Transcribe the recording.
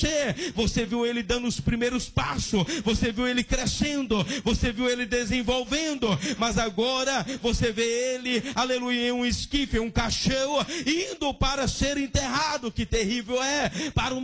Você viu ele dando os primeiros passos, você viu ele crescendo, você viu ele desenvolvendo, mas agora você vê ele, aleluia, em um esquife, um caixão, indo para ser enterrado. Que terrível é para uma